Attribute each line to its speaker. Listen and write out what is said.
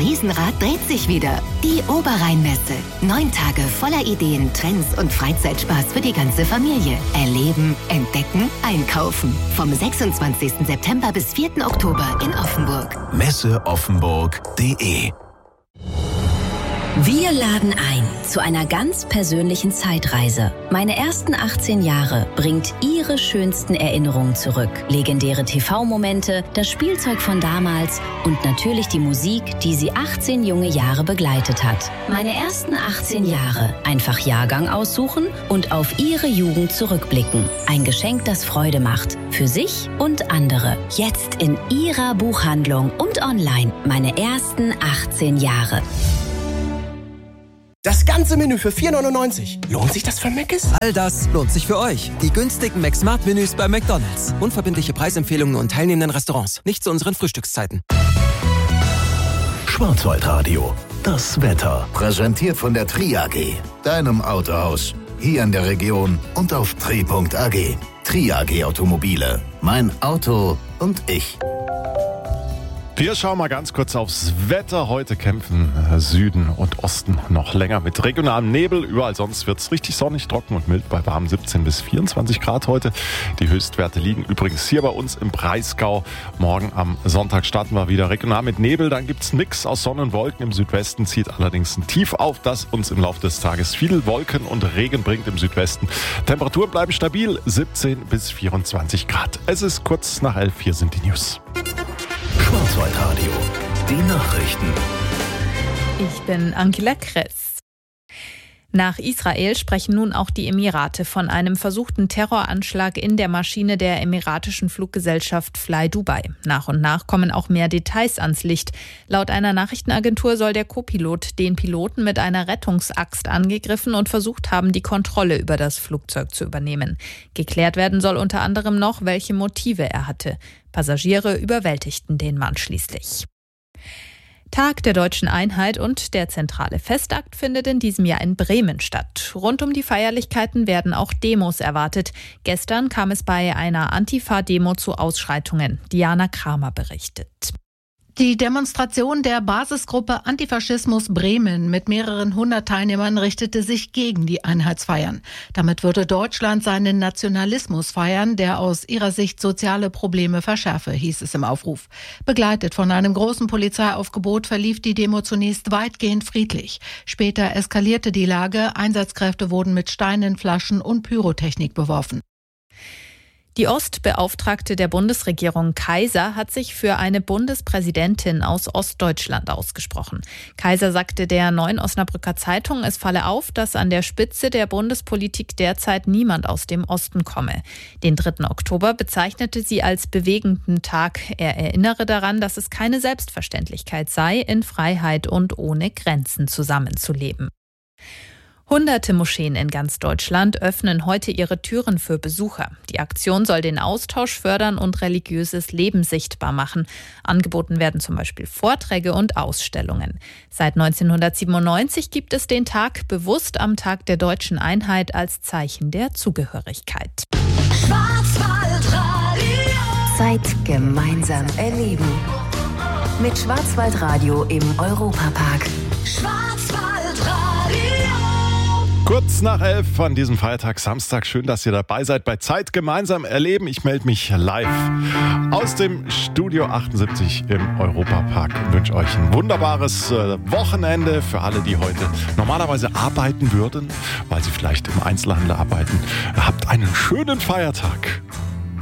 Speaker 1: Riesenrad dreht sich wieder. Die Oberrheinmesse. 9 Tage voller Ideen, Trends und Freizeitspaß für die ganze Familie. Erleben, entdecken, einkaufen. Vom 26. September bis 4. Oktober in Offenburg.
Speaker 2: messeoffenburg.de.
Speaker 3: Wir laden ein zu einer ganz persönlichen Zeitreise. Meine ersten 18 Jahre bringt Ihre schönsten Erinnerungen zurück. Legendäre TV-Momente, das Spielzeug von damals und natürlich die Musik, die Sie 18 junge Jahre begleitet hat. Meine ersten 18 Jahre. Einfach Jahrgang aussuchen und auf Ihre Jugend zurückblicken. Ein Geschenk, das Freude macht. Für sich und andere. Jetzt in Ihrer Buchhandlung und online. Meine ersten 18 Jahre.
Speaker 4: Das ganze Menü für 4,99. Lohnt sich das für Mc's?
Speaker 5: All das lohnt sich für euch. Die günstigen McSmart-Menüs bei McDonald's. Unverbindliche Preisempfehlungen und teilnehmenden Restaurants. Nicht zu unseren Frühstückszeiten.
Speaker 2: Schwarzwaldradio. Das Wetter.
Speaker 6: Präsentiert von der Tri AG. Deinem Autohaus. Hier in der Region und auf tri.ag. Tri AG Automobile. Mein Auto und ich.
Speaker 7: Wir schauen mal ganz kurz aufs Wetter. Heute kämpfen Süden und Osten noch länger mit regionalem Nebel. Überall sonst wird es richtig sonnig, trocken und mild bei warmen 17 bis 24 Grad heute. Die Höchstwerte liegen übrigens hier bei uns im Breisgau. Morgen am Sonntag starten wir wieder regional mit Nebel. Dann gibt es einen Mix aus Sonne und Wolken. Im Südwesten zieht allerdings ein Tief auf, das uns im Laufe des Tages viel Wolken und Regen bringt im Südwesten. Temperaturen bleiben stabil, 17 bis 24 Grad. Es ist kurz nach 11, hier sind die News.
Speaker 2: Schwarzwaldradio. Die Nachrichten.
Speaker 8: Ich bin Angela Kress. Nach Israel sprechen nun auch die Emirate von einem versuchten Terroranschlag in der Maschine der emiratischen Fluggesellschaft Fly Dubai. Nach und nach kommen auch mehr Details ans Licht. Laut einer Nachrichtenagentur soll der Co-Pilot den Piloten mit einer Rettungsaxt angegriffen und versucht haben, die Kontrolle über das Flugzeug zu übernehmen. Geklärt werden soll unter anderem noch, welche Motive er hatte. Passagiere überwältigten den Mann schließlich. Tag der Deutschen Einheit und der zentrale Festakt findet in diesem Jahr in Bremen statt. Rund um die Feierlichkeiten werden auch Demos erwartet. Gestern kam es bei einer Antifa-Demo zu Ausschreitungen. Diana Kramer berichtet.
Speaker 9: Die Demonstration der Basisgruppe Antifaschismus Bremen mit mehreren 100 Teilnehmern richtete sich gegen die Einheitsfeiern. Damit würde Deutschland seinen Nationalismus feiern, der aus ihrer Sicht soziale Probleme verschärfe, hieß es im Aufruf. Begleitet von einem großen Polizeiaufgebot verlief die Demo zunächst weitgehend friedlich. Später eskalierte die Lage, Einsatzkräfte wurden mit Steinen, Flaschen und Pyrotechnik beworfen.
Speaker 8: Die Ostbeauftragte der Bundesregierung Kaiser hat sich für eine Bundespräsidentin aus Ostdeutschland ausgesprochen. Kaiser sagte der Neuen Osnabrücker Zeitung, es falle auf, dass an der Spitze der Bundespolitik derzeit niemand aus dem Osten komme. Den 3. Oktober bezeichnete sie als bewegenden Tag. Er erinnere daran, dass es keine Selbstverständlichkeit sei, in Freiheit und ohne Grenzen zusammenzuleben. Hunderte Moscheen in ganz Deutschland öffnen heute ihre Türen für Besucher. Die Aktion soll den Austausch fördern und religiöses Leben sichtbar machen. Angeboten werden zum Beispiel Vorträge und Ausstellungen. Seit 1997 gibt es den Tag bewusst am Tag der Deutschen Einheit als Zeichen der Zugehörigkeit.
Speaker 1: Schwarzwaldradio. Zeit gemeinsam erleben. Mit Schwarzwaldradio im Europapark. Schwarzwaldradio.
Speaker 7: Kurz nach 11 an diesem Feiertag Samstag. Schön, dass ihr dabei seid bei Zeit gemeinsam erleben. Ich melde mich live aus dem Studio 78 im Europapark und wünsche euch ein wunderbares Wochenende für alle, die heute normalerweise arbeiten würden, weil sie vielleicht im Einzelhandel arbeiten. Habt einen schönen Feiertag.